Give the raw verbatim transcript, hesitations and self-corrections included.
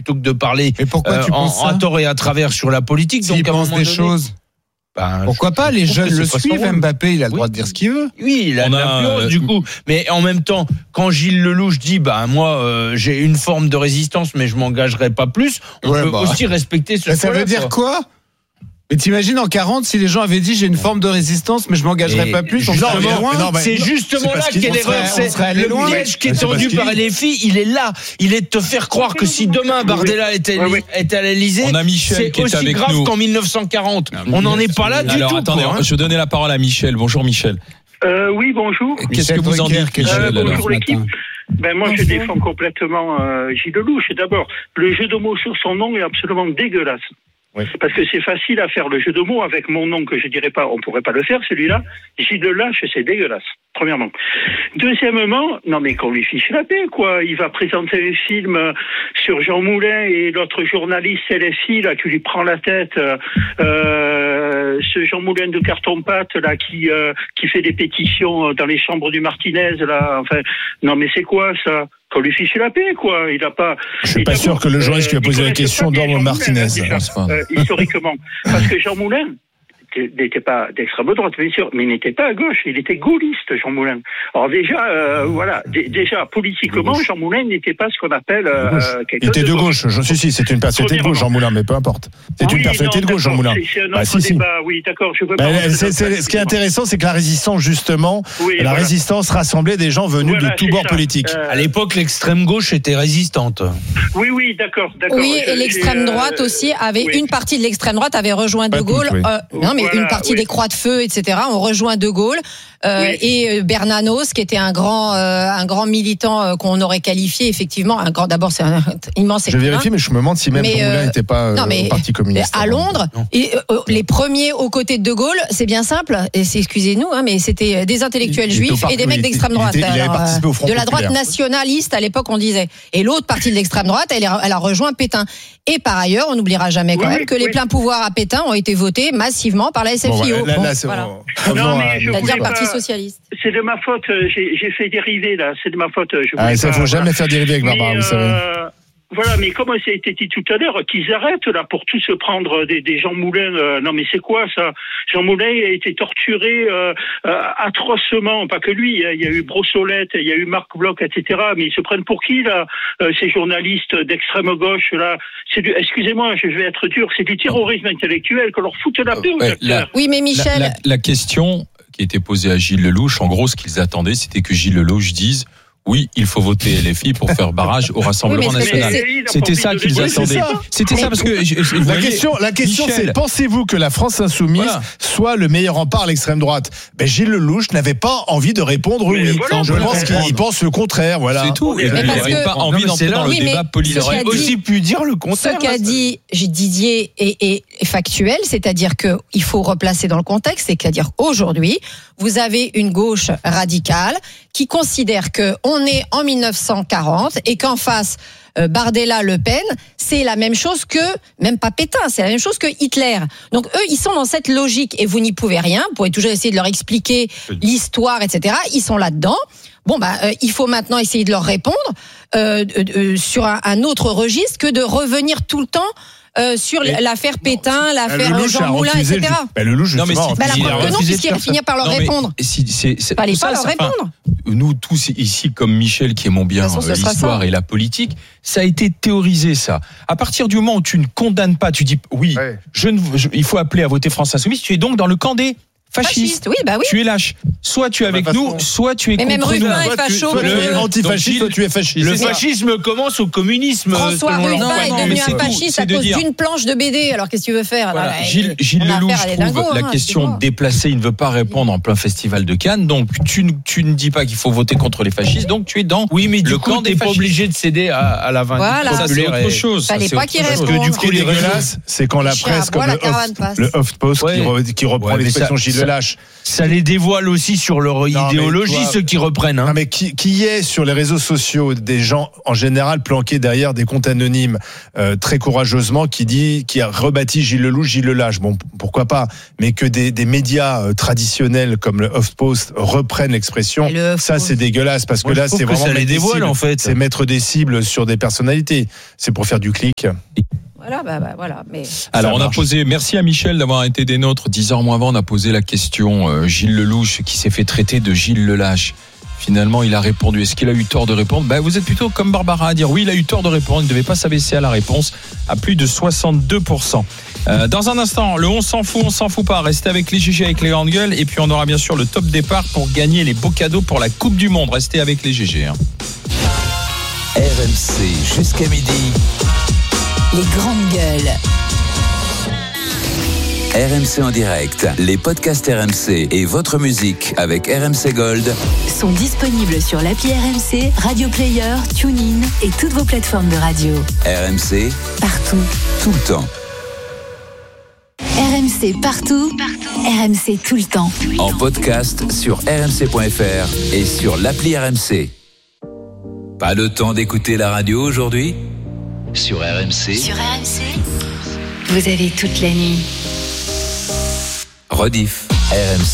plutôt que de parler Mais pourquoi euh, tu en, penses ça en à tort et à travers sur la politique. S'il donc, à un pense moment des donné, choses. Ben, Pourquoi je, pas, je les trouve jeunes que le c'est pas son suivent, rôle. Mbappé, il a le droit Oui. de dire ce qu'il veut. Oui, il a On de a, l'influence euh, du coup. Mais en même temps, quand Gilles Lelouch dit, bah moi, euh, j'ai une forme de résistance, mais je m'engagerai pas plus, on Ouais, peut bah. aussi respecter ce Mais ça choix-là, veut dire quoi. quoi? Mais t'imagines en quarante, si les gens avaient dit j'ai une forme de résistance, mais je m'engagerai Et pas plus, on justement, serait allé loin. mais non, mais- C'est justement c'est là parce qu'il- qu'est on l'erreur. serait- on C'est serait allé le loin. piège qui est Mais c'est parce tendu qu'il- par les filles. Il est là. Il est de te faire croire que si demain Bardella était, Oui, oui. était à l'Élysée, On a Michel c'est qui est aussi avec grave nous. qu'en mille neuf cent quarante. On n'en est pas là du Alors tout. attendez, quoi, hein. je vais donner la parole à Michel. Bonjour Michel. Euh, oui, bonjour. Qu'est-ce que vous en dites, Drucker, Michel, Euh, alors bonjour l'équipe. Ben moi je défends complètement euh, Gilles Lelouch. D'abord, le jeu de mots sur son nom est absolument dégueulasse. Oui. Parce que c'est facile à faire le jeu de mots avec mon nom que je dirais pas, on pourrait pas le faire celui-là. Gilles Lelouch, c'est dégueulasse. Premièrement. Deuxièmement, non mais qu'on lui fiche la paix quoi. Il va présenter les films sur Jean Moulin et l'autre journaliste L F I là qui lui prend la tête. Euh, ce Jean Moulin de carton-pâte là qui euh, qui fait des pétitions dans les chambres du Martinez là. Enfin, non mais c'est quoi ça? Qu'on lui fiche la paix, quoi. Il n'a pas. Je suis pas sûr que le journaliste qui a posé la question dorme Martinez. Déjà, euh, historiquement, parce que Jean Moulin n'était pas d'extrême droite, bien sûr, mais il n'était pas à gauche, il était gaulliste, Jean Moulin. Alors déjà, euh, voilà, d- déjà politiquement, Jean Moulin n'était pas ce qu'on appelle euh, Il était de gauche. Je suis si, c'est une personnalité de gauche, Jean Moulin, mais peu importe. C'est Oui, une personnalité non, de gauche, Jean d'accord, Moulin. C'est, c'est un autre Bah, si, si. débat, oui, d'accord, je veux Bah, pas. rentrer c'est- dans c'est- ça, ce qui est intéressant, c'est que la résistance, justement, Oui, la voilà. résistance rassemblait des gens venus Voilà, de tous c'est bords ça. politiques. Euh, À l'époque, l'extrême gauche était résistante. Oui, oui, d'accord, d'accord. Oui, Je- et l'extrême j'ai, euh, droite aussi avait oui. une partie de l'extrême droite avait rejoint Pas De Gaulle. toutes, oui. euh, non, mais Voilà, une partie oui. des Croix de Feu, et cetera. ont rejoint De Gaulle euh, Oui. et euh, Bernanos, qui était un grand, euh, un grand militant euh, qu'on aurait qualifié effectivement. Un grand, d'abord, c'est un immense Je écrivain. vérifie, mais je me demande si même Mais, Jean Moulin euh, n'était pas euh, non, mais au Parti communiste. à Londres, et, euh, les premiers aux côtés de De Gaulle, c'est bien simple. Et c'est, excusez-nous, hein, mais c'était des intellectuels Il- il était au juifs parti- et des mecs il était- d'extrême il droite. était- il avait Alors, participé au Front de la droite populaire. nationaliste à l'époque, on disait. Et l'autre partie de l'extrême droite, elle, est- elle a rejoint Pétain. Et par ailleurs, on n'oubliera jamais quand Oui, même oui, que les oui. pleins pouvoirs à Pétain ont été votés massivement par la S F I O. Bon, voilà, là, Bon, là, c'est voilà. bon. Revenons Non, mais à je nos voulais C'est-à-dire le pas- Parti socialiste. C'est de ma faute, euh, j'ai, j'ai fait dériver là, c'est de ma faute. Je Ah, voulais ça, pas- faut jamais voilà. faire dériver avec Barbara, Mais, vous savez. euh, Voilà, mais comme ça a été dit tout à l'heure, qu'ils arrêtent là pour tous se prendre des, des Jean Moulin. Euh, non, mais c'est quoi ça? Jean Moulin a été torturé euh, euh, atrocement, pas que lui. Il y a eu Brossolette, il y a eu Marc Bloch, et cetera. Mais ils se prennent pour qui là? euh, Ces journalistes d'extrême gauche là? C'est du, excusez-moi, je vais être dur, c'est du terrorisme intellectuel, qu'on leur foute la paix aux Ouais, acteurs. la- Oui, mais La, Michel, la- la question qui était posée à Gilles Lelouch, en gros, ce qu'ils attendaient, c'était que Gilles Lelouch dise oui, il faut voter L F I pour faire barrage au Rassemblement Oui, mais c'est- national. c'est- C'était ça qu'ils Oui, attendaient. c'est ça. C'était ça parce que je- je- vous La voyez, question, la question Michel, c'est, pensez-vous que la France insoumise Voilà. soit le meilleur rempart à l'extrême droite? Ben, Gilles Lelouch n'avait pas envie de répondre Mais oui. voilà, Je voilà. pense qu'il il pense le contraire, voilà. c'est tout. Mais Et il parce n'aurait que- pas Non, envie mais d'entrer c'est là- dans le Oui, mais débat ce politique. qu'a J'aurais dit- aussi pu dire le ce contraire. qu'a dit j'ai- Didier est, est- est factuel, c'est-à-dire qu'il faut replacer dans le contexte, c'est-à-dire aujourd'hui, vous avez une gauche radicale qui considère qu'on est en mille neuf cent quarante et qu'en face, euh, Bardella, Le Pen, c'est la même chose que, même pas Pétain, c'est la même chose que Hitler. Donc eux, ils sont dans cette logique et vous n'y pouvez rien, vous pouvez toujours essayer de leur expliquer l'histoire, et cetera. Ils sont là-dedans. Bon, bah, euh, il faut maintenant essayer de leur répondre euh, euh, euh, sur un, un autre registre que de revenir tout le temps euh, sur Mais- l'affaire Pétain, Ben, l'affaire Lelouch Jean a Moulin, et refusé le- cetera. Ben, Lelouch, Non, mais justement, si- Bah, la Il a preuve que non, refusé de puisqu'il faire ça. finit par leur Non, mais répondre. si- c'est- c'est- Fallait tout pas ça, leur ça- enfin, répondre. nous tous ici, comme Michel qui aimons bien De toute façon, euh, ce sera l'histoire ça. et la politique, ça a été théorisé ça. À partir du moment où tu ne condamnes pas, tu dis oui, Ouais. je ne, je- il faut appeler à voter France Insoumise, tu es donc dans le camp des fascistes. Fasciste, oui, bah oui. Tu es lâche. Soit tu es avec Bah, de toute nous, façon- soit tu es Mais même contre nous. Ruffin est Soit tu- facho. soit tu es Le- antifasciste, donc, soit tu es fasciste. Le C'est ça. fascisme commence au communisme. François selon leur- Ruffin non, est non, devenu mais un c'est tout. fasciste C'est à de cause dire- d'une planche de B D. Alors qu'est-ce que tu veux faire Voilà. Là, là, Gilles, on Gilles a Lelouch affaire à des trouve dingos, la hein, question excuse-moi. déplacée, il ne veut pas répondre en plein festival de Cannes, donc tu, ne- tu ne dis pas qu'il faut voter contre les fascistes, donc tu es dans Oui, mais du le coup, camp des t'es pas fascistes. obligé de céder à, à la vindicte Voilà. Ça, c'est populaire. autre et- chose. Ça, Fallait c'est pas autre qu'il chose. réponde. Parce que du Ce coup, les dégueulasse, c'est quand la Chien à presse, bois, comme la le caravane Off- passe. le HuffPost, qui, Ouais. re- qui reprend Ouais, mais l'expression ça- Gilles ça, le lâche. Ça les dévoile aussi sur leur Non, idéologie, mais toi- ceux qui reprennent. Hein. Non, mais qui, qui est sur les réseaux sociaux des gens en général planqués derrière des comptes anonymes euh, très courageusement qui dit qui a rebâti Gilles Lelouch, Gilles le lâche. Bon, pourquoi pas, mais que des, des médias euh, traditionnels comme le HuffPost reprennent l'expression, Et le ça HuffPost. c'est dégueulasse parce que Moi, je là trouve c'est que vraiment ça les mettre des dévoile, cibles. en fait. C'est mettre des cibles sur des personnalités. C'est pour faire du clic. Voilà, bah, bah, voilà. Mais Alors, Ça on a marche. posé, merci à Michel d'avoir été des nôtres. dix heures moins vingt, on a posé la question, euh, Gilles Lelouch, qui s'est fait traiter de Gilles le lâche. Finalement, il a répondu. Est-ce qu'il a eu tort de répondre? Ben, vous êtes plutôt comme Barbara à dire oui, il a eu tort de répondre. Il ne devait pas s'abaisser à la réponse à plus de soixante-deux pour cent. Euh, dans un instant, le on s'en fout, on s'en fout pas. Restez avec les G G avec les grandes gueules. Et puis, on aura bien sûr le top départ pour gagner les beaux cadeaux pour la Coupe du Monde. Restez avec les G G. Hein. R M C jusqu'à midi. Les grandes gueules. R M C en direct, les podcasts R M C et votre musique avec R M C Gold Sont disponibles sur l'appli R M C, Radio Player, TuneIn et toutes vos plateformes de radio. R M C, Partout. tout le temps. R M C partout. R M C tout le temps. En podcast sur r m c point f r et sur l'appli R M C. Pas le temps d'écouter la radio aujourd'hui? Sur R M C, Sur R M C, vous avez toute la nuit. rediff, R M C.